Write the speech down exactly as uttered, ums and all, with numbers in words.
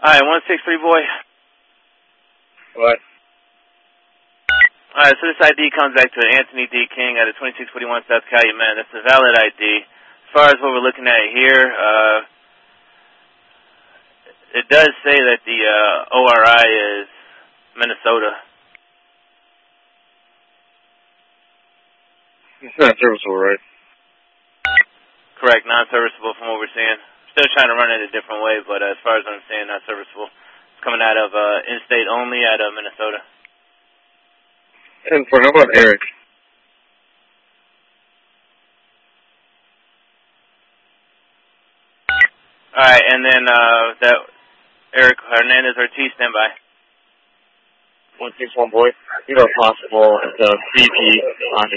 Alright, one six three boy. What? Alright, so this I D comes back to Anthony D. King out of twenty-six forty-one South Calumet. That's a valid I D. As far as what we're looking at here, uh, it does say that the uh, O R I is Minnesota. It's not serviceable, right? Correct, non-serviceable from what we're seeing. Still trying to run it a different way, but uh, as far as I'm saying, not serviceable. It's coming out of uh, in-state only out of Minnesota. And for how about Eric? Alright, and then uh, that Eric Hernandez Ortiz, stand by. one six one boy. You know, possible, it's a B P on